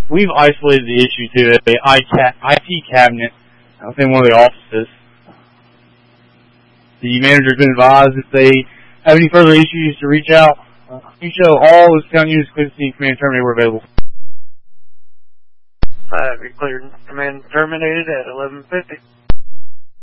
we've isolated the issue to a IT cabinet within one of the offices. The manager has been advised if they have any further issues to reach out. All those county units, Quincy and Command Terminator were available. You're cleared. Command terminated at 11:50.